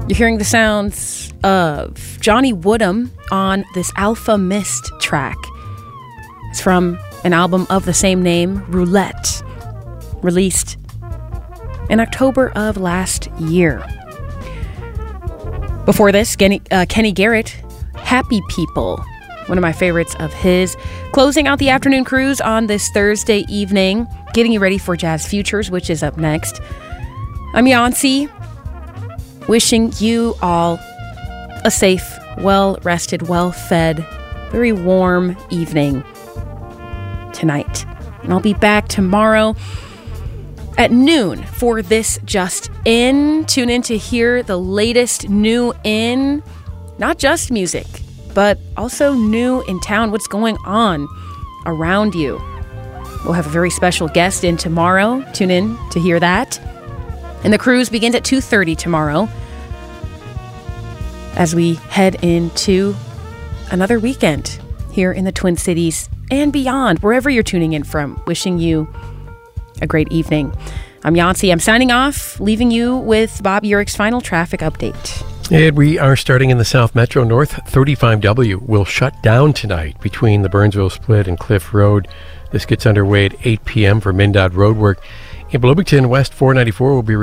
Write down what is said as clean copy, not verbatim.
You're hearing the sounds of Johnny Woodham on this Alpha Mist track. It's from an album of the same name, Roulette, released in October of last year. Before this, Kenny Garrett, Happy People, one of my favorites of his. Closing out the afternoon cruise on this Thursday evening, getting you ready for Jazz Futures, which is up next. I'm Yancy, wishing you all a safe, well-rested, well-fed, very warm evening tonight. And I'll be back tomorrow at noon for this Just In. Tune in to hear the latest new in, not just music, but also new in town, what's going on around you. We'll have a very special guest in tomorrow. Tune in to hear that. And the cruise begins at 2:30 tomorrow as we head into another weekend here in the Twin Cities and beyond, wherever you're tuning in from. Wishing you a great evening. I'm Yancy. I'm signing off, leaving you with Bob Urick's final traffic update. And we are starting in the South Metro. North 35W will shut down tonight between the Burnsville Split and Cliff Road. This gets underway at 8 p.m. for MnDOT roadwork. In Bloomington, West 494 will be